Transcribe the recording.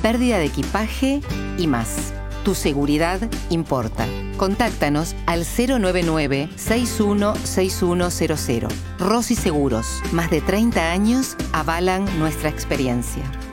pérdida de equipaje y más. Tu seguridad importa. Contáctanos al 099-616100. Rossi Seguros, más de 30 años avalan nuestra experiencia.